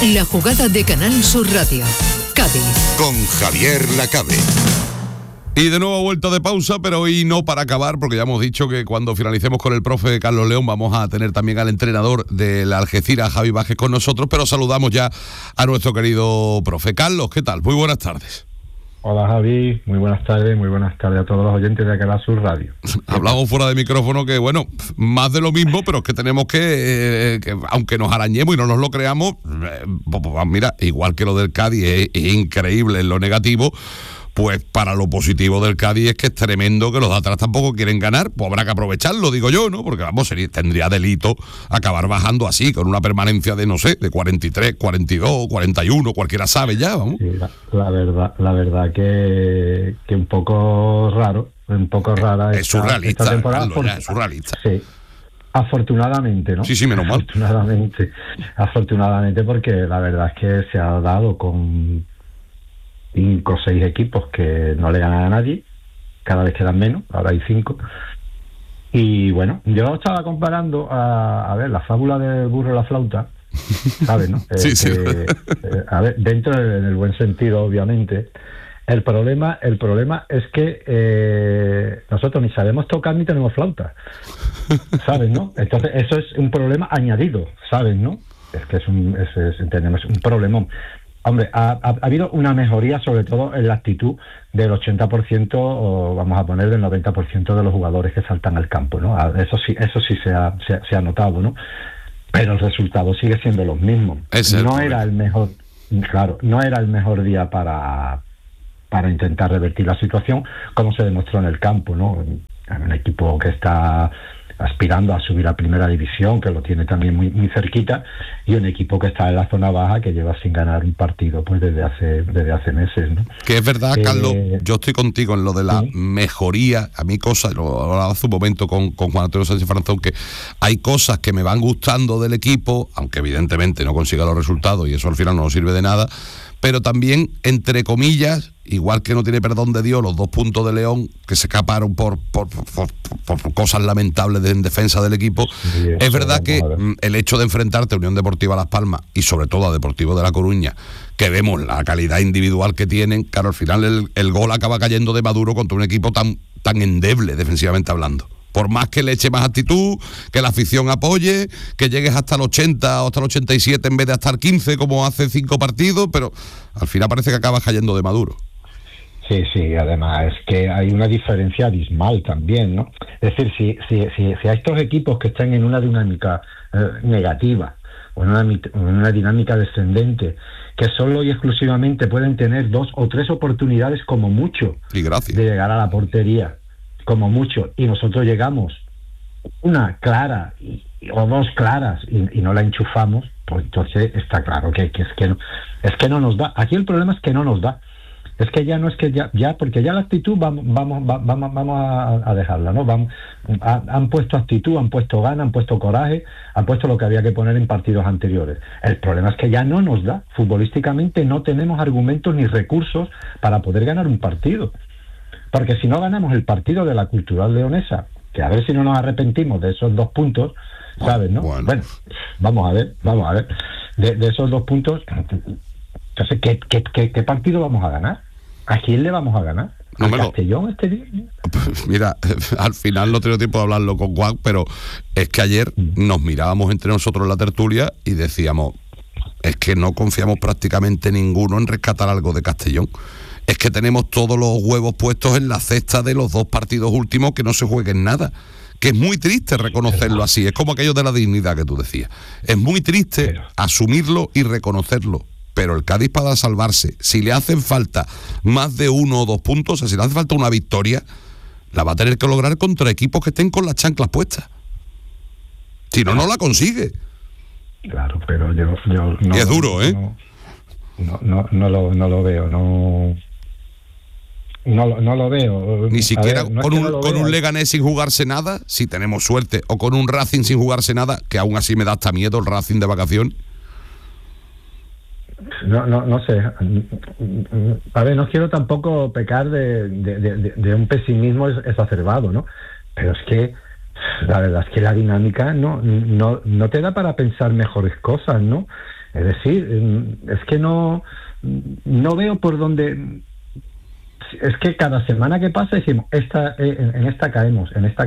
La jugada de Canal Sur Radio. Cádiz. Con Javier Lacabe. Y de nuevo vuelta de pausa, pero hoy no para acabar, porque ya hemos dicho que cuando finalicemos con el profe Carlos León vamos a tener también al entrenador del Algeciras, Javi Vázquez, con nosotros, pero saludamos ya a nuestro querido profe. Carlos, ¿qué tal? Muy buenas tardes. Hola Javi, muy buenas tardes a todos los oyentes de Canal Sur Radio. Hablamos fuera de micrófono que, bueno, más de lo mismo, pero es que tenemos que aunque nos arañemos y no nos lo creamos, mira, igual que lo del Cádiz es increíble en lo negativo, pues para lo positivo del Cádiz es que es tremendo que los de atrás tampoco quieren ganar, pues habrá que aprovecharlo, digo yo, ¿no? Porque vamos, tendría delito acabar bajando así, con una permanencia de, no sé, de 43, 42, 41, cualquiera sabe ya, vamos. Sí, la verdad que un poco raro, un poco rara es surrealista, esta temporada. Carlos, ya, es surrealista. Sí. Afortunadamente, ¿no? Sí, menos mal. Afortunadamente, porque la verdad es que se ha dado con 5 o 6 equipos que no le ganan a nadie, cada vez quedan menos, ahora hay 5. Y bueno, yo estaba comparando a ver, la fábula del burro y la flauta, ¿sabes, no? Sí. A ver, dentro en el buen sentido, obviamente. El problema es que nosotros ni sabemos tocar ni tenemos flauta, ¿sabes, no? Entonces eso es un problema añadido, ¿sabes, no? Es que tenemos un problemón. Hombre, ha habido una mejoría, sobre todo en la actitud del 80%, o vamos a poner del 90% de los jugadores que saltan al campo, ¿no? Eso sí se ha notado, ¿no? Pero el resultado sigue siendo los mismos. No era el mejor día para intentar revertir la situación, como se demostró en el campo, ¿no? Un equipo que está aspirando a subir a primera división, que lo tiene también muy, muy cerquita, y un equipo que está en la zona baja, que lleva sin ganar un partido pues desde hace meses, ¿no? Que es verdad, Carlos, yo estoy contigo en lo de la mejoría. A mí cosas, lo hablaba hace un momento con Juan Antonio Sánchez Franzón, que hay cosas que me van gustando del equipo, aunque evidentemente no consiga los resultados y eso al final no nos sirve de nada, pero también, entre comillas, igual que no tiene perdón de Dios los 2 puntos de León que se escaparon por cosas lamentables en defensa del equipo, sí, es verdad que el hecho de enfrentarte a Unión Deportiva Las Palmas y sobre todo a Deportivo de La Coruña, que vemos la calidad individual que tienen, claro, al final el gol acaba cayendo de Maduro contra un equipo tan endeble defensivamente hablando. Por más que le eche más actitud, que la afición apoye, que llegues hasta el 80 o hasta el 87 en vez de hasta el 15 como hace 5 partidos, pero al final parece que acaba cayendo de Maduro. Sí, además es que hay una diferencia abismal también, ¿no? Es decir, si a estos equipos que están en una dinámica negativa o en una dinámica descendente, que solo y exclusivamente pueden tener 2 o 3 oportunidades como mucho de llegar a la portería, como mucho, y nosotros llegamos una clara o 2 claras y no la enchufamos, pues entonces está claro que es que no nos da. Aquí el problema es que no nos da. Es que ya no es que ya porque ya la actitud vamos a dejarla, ¿no? Han puesto actitud, han puesto gana, han puesto coraje, han puesto lo que había que poner en partidos anteriores. El problema es que ya no nos da. Futbolísticamente no tenemos argumentos ni recursos para poder ganar un partido. Porque si no ganamos el partido de la Cultural Leonesa, que a ver si no nos arrepentimos de esos 2 puntos, ¿sabes, no? Bueno, vamos a ver. De esos 2 puntos, entonces, ¿qué partido vamos a ganar? ¿A quién le vamos a ganar? ¿A Castellón este día? Mira, al final no tengo tiempo de hablarlo con Juan, pero es que ayer nos mirábamos entre nosotros en la tertulia y decíamos, es que no confiamos prácticamente ninguno en rescatar algo de Castellón. Es que tenemos todos los huevos puestos en la cesta de los 2 partidos últimos que no se jueguen nada. Que es muy triste reconocerlo así. Es como aquello de la dignidad que tú decías. Es muy triste asumirlo y reconocerlo. Pero el Cádiz, para salvarse, si le hacen falta más de 1 o 2 puntos, o sea, si le hace falta una victoria, la va a tener que lograr contra equipos que estén con las chanclas puestas. Si no, no la consigue. Claro, pero yo no, y es duro, ¿eh? No lo veo, no lo veo. Ni siquiera con un Leganés sin jugarse nada, si tenemos suerte, o con un Racing sin jugarse nada, que aún así me da hasta miedo el Racing de vacación. No sé. A ver, no quiero tampoco pecar de un pesimismo exacerbado, ¿no? Pero es que la verdad es que la dinámica no te da para pensar mejores cosas, ¿no? Es decir, es que no veo por dónde. Es que cada semana que pasa decimos, en esta caemos.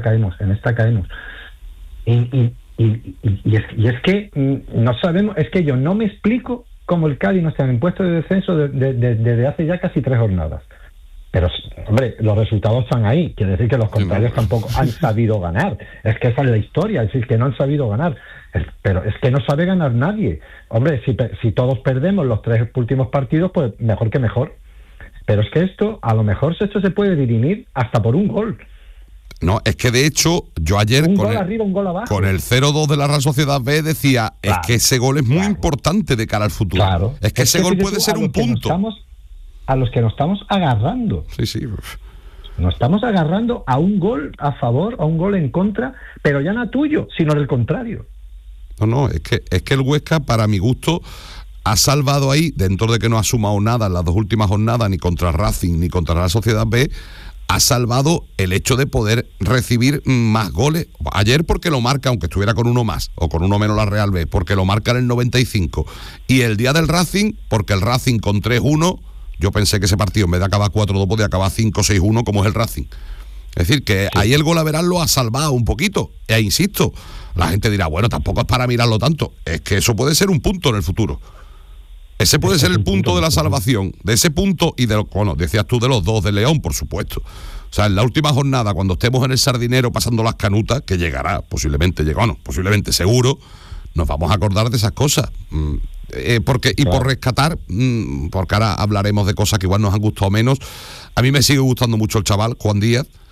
Y es que no sabemos, es que yo no me explico cómo el Cádiz no está en puesto de descenso desde hace ya casi 3 jornadas. Pero, hombre, los resultados están ahí. Quiere decir que los contrarios tampoco han sabido ganar. Es que esa es la historia, es decir, que no han sabido ganar. Pero es que no sabe ganar nadie. Hombre, si todos perdemos los 3 últimos partidos, pues mejor que mejor. Pero es que esto, a lo mejor esto se puede dirimir hasta por un gol. No, es que de hecho, yo ayer un gol arriba, un gol abajo. Con el 0-2 de la Real Sociedad B decía, claro, es que ese gol es muy importante de cara al futuro. Claro. Es que ese gol puede ser un punto. A los que nos estamos agarrando. Sí. Nos estamos agarrando a un gol a favor, a un gol en contra, pero ya no tuyo, sino del contrario. No, es que el Huesca, para mi gusto, ha salvado ahí, dentro de que no ha sumado nada en las 2 últimas jornadas, ni contra Racing, ni contra la Sociedad B, ha salvado el hecho de poder recibir más goles. Ayer porque lo marca, aunque estuviera con uno más, o con uno menos la Real B, porque lo marca en el 95. Y el día del Racing, porque el Racing con 3-1... Yo pensé que ese partido, en vez de acabar 4-2, podía acabar 5-6-1, como es el Racing. Es decir, que ahí el golaveral lo ha salvado un poquito. E insisto, la gente dirá, bueno, tampoco es para mirarlo tanto. Es que eso puede ser un punto en el futuro. Ese puede ser el punto de la salvación. De ese punto y decías tú de los 2 de León, por supuesto. O sea, en la última jornada, cuando estemos en el Sardinero pasando las canutas, que llegará, posiblemente seguro, nos vamos a acordar de esas cosas. Por rescatar, porque ahora hablaremos de cosas que igual nos han gustado menos. A mí me sigue gustando mucho el chaval, Juan Díaz.